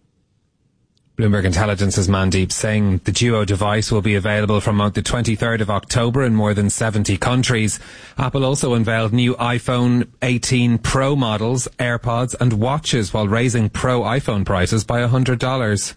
Bloomberg Intelligence's Mandeep Singh. The Duo device will be available from the twenty-third of October in more than seventy countries. Apple also unveiled new iPhone eighteen Pro models, AirPods and watches, while raising Pro iPhone prices by one hundred dollars.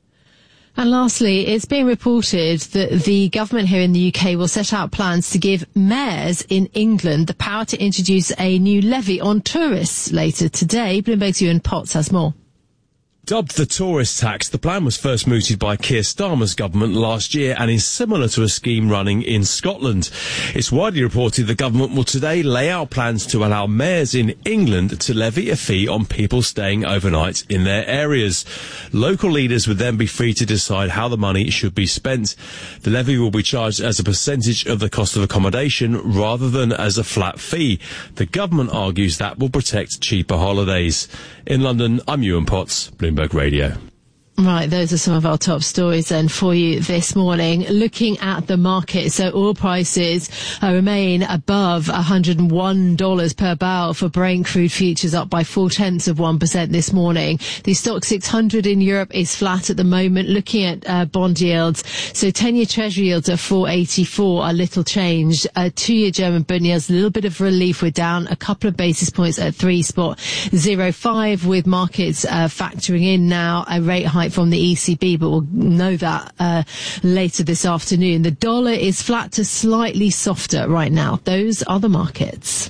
And lastly, it's being reported that the government here in the U K will set out plans to give mayors in England the power to introduce a new levy on tourists later today. Bloomberg's Ewan Potts has more. Dubbed the tourist tax, the plan was first mooted by Keir Starmer's government last year and is similar to a scheme running in Scotland. It's widely reported the government will today lay out plans to allow mayors in England to levy a fee on people staying overnight in their areas. Local leaders would then be free to decide how the money should be spent. The levy will be charged as a percentage of the cost of accommodation rather than as a flat fee. The government argues that will protect cheaper holidays. In London, I'm Ewan Potts, Bloomberg Radio. Right, those are some of our top stories then for you this morning. Looking at the market, so oil prices uh, remain above one hundred one dollars per barrel for Brent crude futures, up by four tenths of one percent this morning. The stock six hundred in Europe is flat at the moment. Looking at uh, bond yields, so ten-year Treasury yields at four eighty-four are little changed. Uh, two-year German bond yields, a little bit of relief. We're down a couple of basis points at three spot zero five, with markets uh, factoring in now a rate hike from the E C B, but we'll know that uh, later this afternoon. The dollar is flat to slightly softer right now. Those are the markets.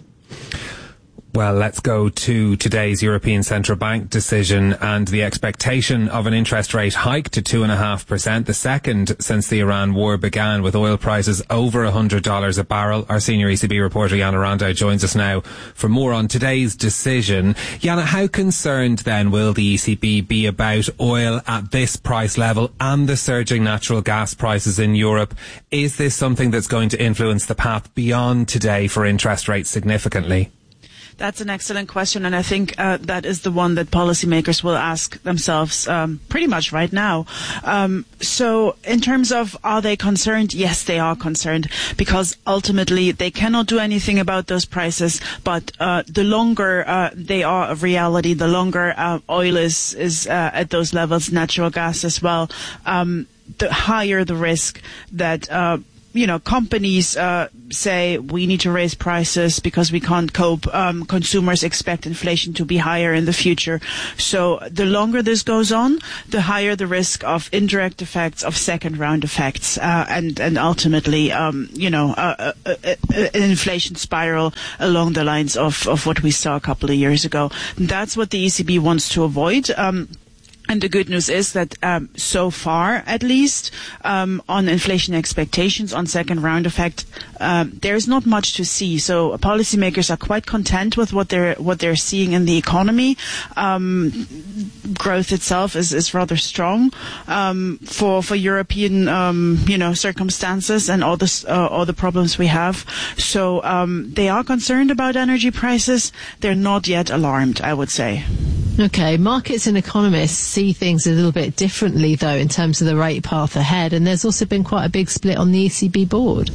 Well, let's go to today's European Central Bank decision and the expectation of an interest rate hike to two point five percent, the second since the Iran war began, with oil prices over one hundred dollars a barrel. Our senior E C B reporter, Jana Randau, joins us now for more on today's decision. Jana, how concerned then will the E C B be about oil at this price level and the surging natural gas prices in Europe? Is this something that's going to influence the path beyond today for interest rates significantly? That's an excellent question, and I think uh, that is the one that policymakers will ask themselves um, pretty much right now. Um, so in terms of are they concerned? Yes, they are concerned, because ultimately they cannot do anything about those prices, but uh, the longer uh, they are a reality, the longer uh, oil is, is uh, at those levels, natural gas as well, um, the higher the risk that uh, you know, companies uh, say we need to raise prices because we can't cope. Um, consumers expect inflation to be higher in the future. So the longer this goes on, the higher the risk of indirect effects, of second round effects, uh, and, and ultimately, um, you know, uh, uh, uh, an inflation spiral along the lines of, of what we saw a couple of years ago. That's what the E C B wants to avoid. Um, And the good news is that um, so far, at least, um, on inflation expectations, on second round effect, um, there's not much to see. So policymakers are quite content with what they're what they're seeing in the economy. Um, growth itself is, is rather strong um, for for European um, you know circumstances and all this uh, all the problems we have. So um, they are concerned about energy prices. They're not yet alarmed, I would say. Okay, markets and economists see things a little bit differently, though, in terms of the rate path ahead, and there's also been quite a big split on the E C B board.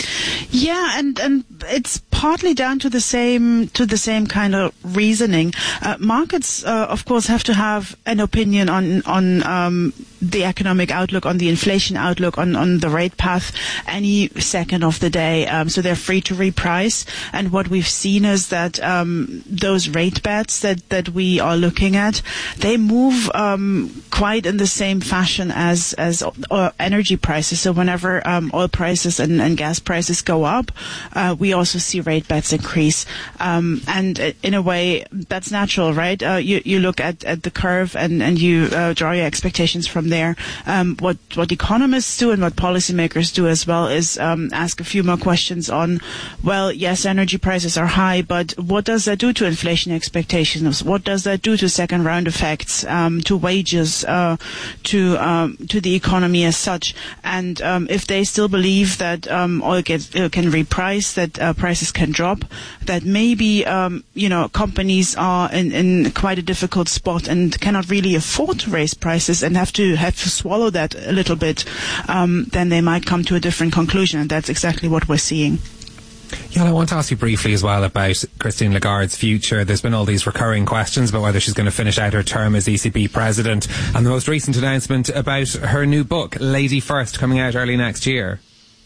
Yeah, and, and it's partly down to the same to the same kind of reasoning. Uh, markets, uh, of course, have to have an opinion on on um, the economic outlook, on the inflation outlook, on, on the rate path any second of the day. Um, so they're free to reprice. And what we've seen is that um, those rate bets that, that we are looking at, they move um, quite in the same fashion as as uh, energy prices. So whenever um, oil prices and, and gas prices go up, uh, we also see rate bets increase. Um, and in a way, that's natural, right? Uh, you, you look at, at the curve and, and you uh, draw your expectations from there. Um, what, what economists do and what policymakers do as well is um, ask a few more questions on, well, yes, energy prices are high, but what does that do to inflation expectations? What does that do to second round effects, um, to wages, uh, to um, to the economy as such? And um, if they still believe that um, oil gets, uh, can reprice, that uh, prices can drop, that maybe um, you know companies are in, in quite a difficult spot and cannot really afford to raise prices and have to have to swallow that a little bit, um, then they might come to a different conclusion, and that's exactly what we're seeing. Yeah, I want to ask you briefly as well about Christine Lagarde's future. There's been all these recurring questions about whether she's going to finish out her term as E C B president, and the most recent announcement about her new book, Lady First, coming out early next year.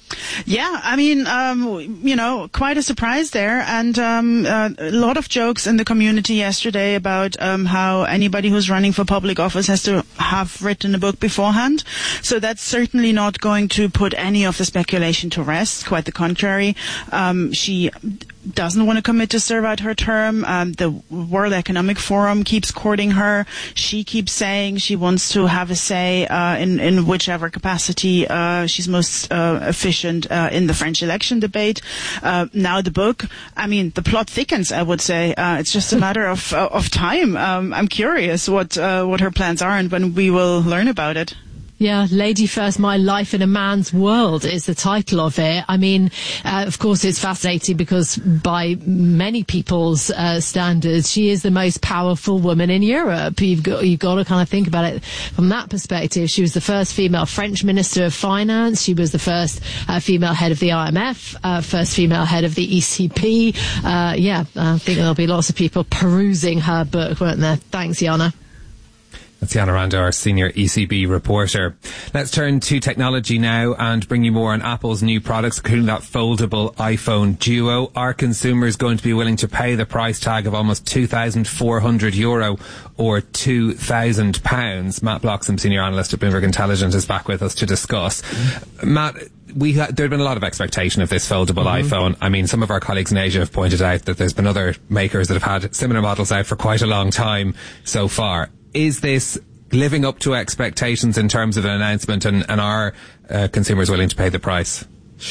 Yeah, I mean, um, you know, quite a surprise there, and um, uh, a lot of jokes in the community yesterday about um, how anybody who's running for public office has to have written a book beforehand. So that's certainly not going to put any of the speculation to rest. Quite the contrary. Um, she doesn't want to commit to serve out her term. Um, the World Economic Forum keeps courting her. She keeps saying she wants to have a say uh, in, in whichever capacity uh, she's most uh, efficient uh, in the French election debate. Uh, now the book, I mean, the plot thickens, I would say. Uh, it's just a matter of uh, of time. Um, I'm curious what uh, what her plans are and when we will learn about it. Yeah, Lady First, My Life in a Man's World is the title of it. I mean, uh, of course, it's fascinating because by many people's uh, standards, she is the most powerful woman in Europe. You've got, you've got to kind of think about it from that perspective. She was the first female French Minister of Finance. She was the first uh, female head of the I M F, uh, first female head of the E C P. Uh, yeah, I think there'll be lots of people perusing her book, won't there? Thanks, Yana. That's Yana Rando, our senior E C B reporter. Let's turn to technology now and bring you more on Apple's new products, including that foldable iPhone Duo. Are consumers going to be willing to pay the price tag of almost two thousand four hundred euro or two thousand pounds? Matt Bloxham, senior analyst at Bloomberg Intelligence, is back with us to discuss. Matt, we ha- there had been a lot of expectation of this foldable mm-hmm. iPhone. I mean, some of our colleagues in Asia have pointed out that there's been other makers that have had similar models out for quite a long time so far. Is this living up to expectations in terms of an announcement, and, and are uh, consumers willing to pay the price?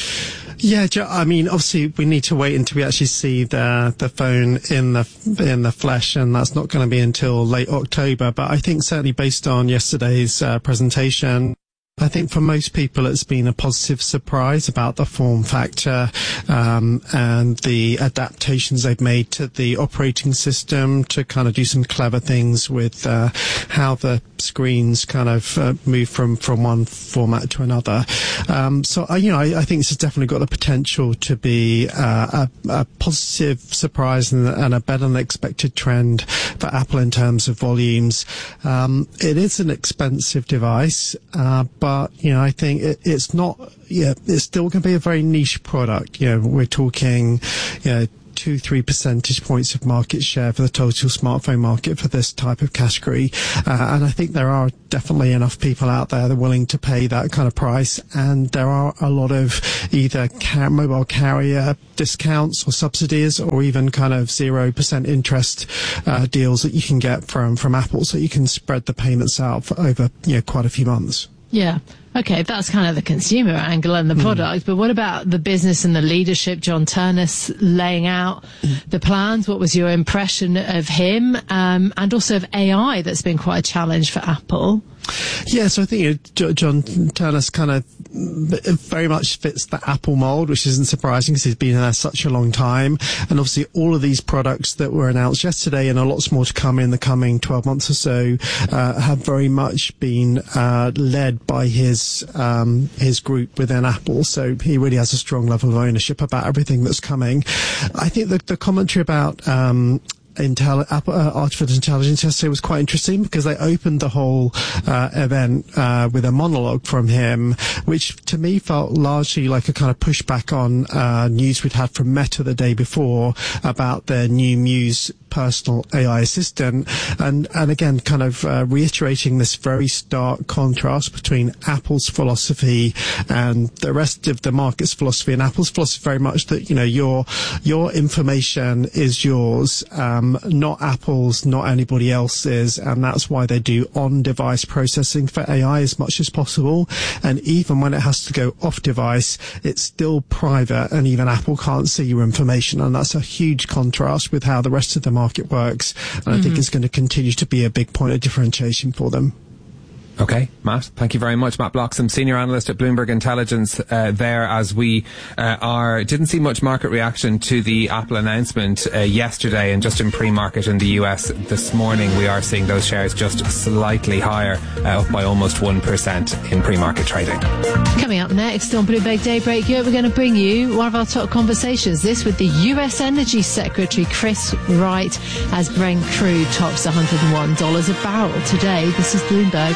Yeah, I mean, obviously we need to wait until we actually see the the phone in the in the flesh, and that's not going to be until late October. But I think certainly based on yesterday's uh, presentation, I think for most people it's been a positive surprise about the form factor um, and the adaptations they've made to the operating system to kind of do some clever things with uh, how the screens kind of uh, move from, from one format to another. Um, so, uh, you know, I, I think this has definitely got the potential to be uh, a, a positive surprise and, and a better than expected trend for Apple in terms of volumes. Um, it is an expensive device, uh, but But, you know, I think it, it's not, yeah, it's still going to be a very niche product. You know, we're talking, you know, two, three percentage points of market share for the total smartphone market for this type of category. Uh, and I think there are definitely enough people out there that are willing to pay that kind of price. And there are a lot of either car- mobile carrier discounts or subsidies or even kind of zero percent interest uh, deals that you can get from, from Apple. So you can spread the payments out for over, you know, quite a few months. Yeah. Okay, that's kind of the consumer angle and the product, mm. but what about the business and the leadership? John Ternus laying out mm. the plans. What was your impression of him, um, and also of A I that's been quite a challenge for Apple? Yeah, so I think you know, John Ternus kind of very much fits the Apple mold, which isn't surprising because he's been there such a long time. And obviously all of these products that were announced yesterday and a lots more to come in the coming twelve months or so uh, have very much been uh, led by his um, his group within Apple. So he really has a strong level of ownership about everything that's coming. I think the, the commentary about um, Intel, Apple, uh, artificial intelligence yesterday was quite interesting because they opened the whole uh, event uh, with a monologue from him, which to me felt largely like a kind of pushback on uh, news we'd had from Meta the day before about their new Muse personal A I assistant, and and again kind of uh, reiterating this very stark contrast between Apple's philosophy and the rest of the market's philosophy. And Apple's philosophy very much that, you know, your your information is yours, um, not Apple's, not anybody else's, and that's why they do on-device processing for A I as much as possible. And even when it has to go off-device, it's still private, and even Apple can't see your information, and that's a huge contrast with how the rest of the market works, and mm-hmm. I think it's going to continue to be a big point of differentiation for them. Okay, Matt, thank you very much. Matt Bloxham, senior analyst at Bloomberg Intelligence, uh, there as we uh, are. Didn't see much market reaction to the Apple announcement uh, yesterday, and just in pre-market in the U S this morning, we are seeing those shares just slightly higher, uh, up by almost one percent in pre-market trading. Coming up next on Bloomberg Daybreak Europe, we're going to bring you one of our top conversations, this with the U S Energy Secretary Chris Wright, as Brent crude tops one hundred one dollars a barrel today. This is Bloomberg.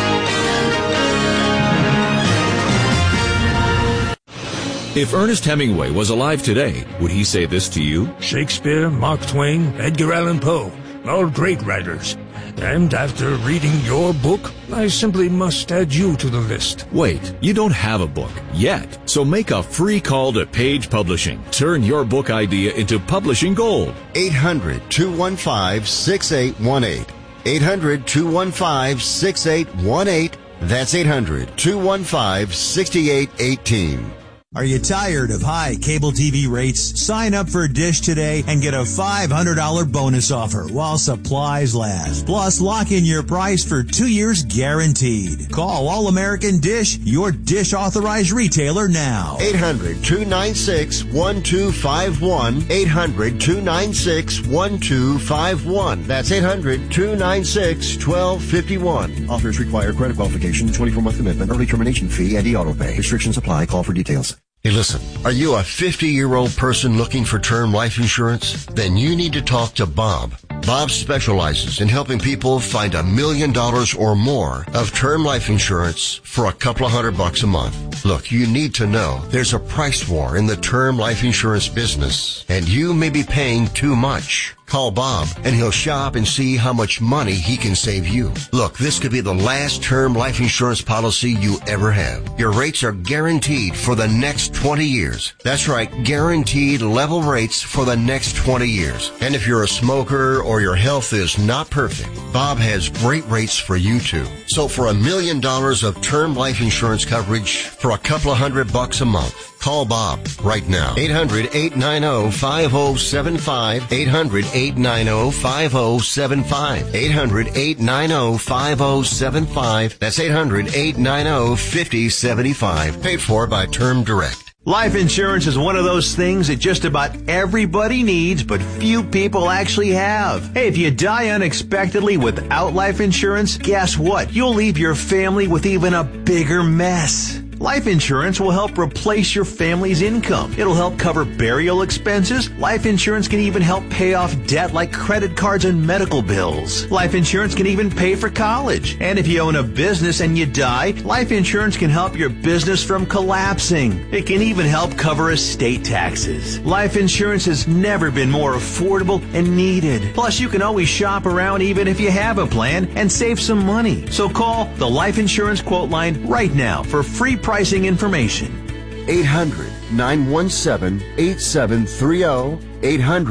If Ernest Hemingway was alive today, would he say this to you? Shakespeare, Mark Twain, Edgar Allan Poe, all great writers. And after reading your book, I simply must add you to the list. Wait, you don't have a book yet. So make a free call to Page Publishing. Turn your book idea into publishing gold. eight hundred, two one five, six eight one eight. eight hundred, two one five, six eight one eight. That's eight hundred, two one five, six eight one eight. Are you tired of high cable T V rates? Sign up for Dish today and get a five hundred dollars bonus offer while supplies last. Plus, lock in your price for two years guaranteed. Call All American Dish, your Dish authorized retailer now. eight hundred, two nine six, one two five one. eight hundred, two nine six, one two five one. That's eight hundred, two nine six, one two five one. Offers require credit qualification, twenty-four month commitment, early termination fee, and e-auto pay. Restrictions apply. Call for details. Hey, listen, are you a fifty-year-old person looking for term life insurance? Then you need to talk to Bob. Bob specializes in helping people find a million dollars or more of term life insurance for a couple of hundred bucks a month. Look, you need to know there's a price war in the term life insurance business, and you may be paying too much. Call Bob, and he'll shop and see how much money he can save you. Look, this could be the last term life insurance policy you ever have. Your rates are guaranteed for the next twenty years. That's right, guaranteed level rates for the next twenty years. And if you're a smoker or your health is not perfect, Bob has great rates for you too. So for a million dollars of term life insurance coverage for a couple of hundred bucks a month, call Bob right now. eight hundred, eight nine zero, five zero seven five. eight hundred, eight nine zero, five zero seven five. eight hundred, eight nine zero, five zero seven five. That's eight hundred, eight nine zero, five zero seven five. Paid for by Term Direct. Life insurance is one of those things that just about everybody needs, but few people actually have. Hey, if you die unexpectedly without life insurance, guess what? You'll leave your family with even a bigger mess. Life insurance will help replace your family's income. It'll help cover burial expenses. Life insurance can even help pay off debt like credit cards and medical bills. Life insurance can even pay for college. And if you own a business and you die, life insurance can help your business from collapsing. It can even help cover estate taxes. Life insurance has never been more affordable and needed. Plus, you can always shop around even if you have a plan and save some money. So call the Life Insurance Quote Line right now for free pricing information. eight hundred, nine one seven, eight seven three zero. eight hundred